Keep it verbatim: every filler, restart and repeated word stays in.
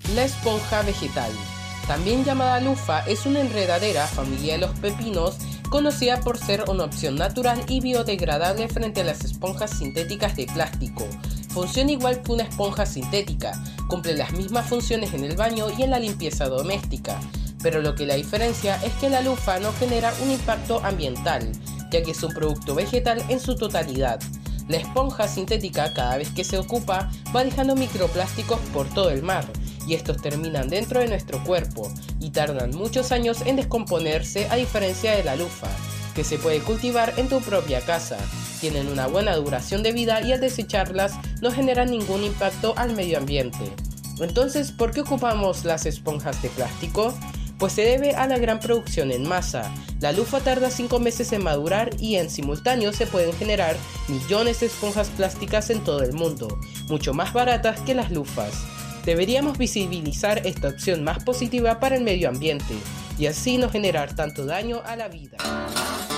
La esponja vegetal, también llamada lufa, es una enredadera familia de los pepinos, conocida por ser una opción natural y biodegradable frente a las esponjas sintéticas de plástico. Funciona igual que una esponja sintética, cumple las mismas funciones en el baño y en la limpieza doméstica, pero lo que la diferencia es que la lufa no genera un impacto ambiental, ya que es un producto vegetal en su totalidad. La esponja sintética, cada vez que se ocupa, va dejando microplásticos por todo el mar, y estos terminan dentro de nuestro cuerpo y tardan muchos años en descomponerse, a diferencia de la lufa, que se puede cultivar en tu propia casa. Tienen una buena duración de vida y al desecharlas no generan ningún impacto al medio ambiente. Entonces, ¿por qué ocupamos las esponjas de plástico? Pues se debe a la gran producción en masa. La lufa tarda cinco meses en madurar y en simultáneo se pueden generar millones de esponjas plásticas en todo el mundo, mucho más baratas que las lufas. Deberíamos visibilizar esta opción más positiva para el medio ambiente y así no generar tanto daño a la vida.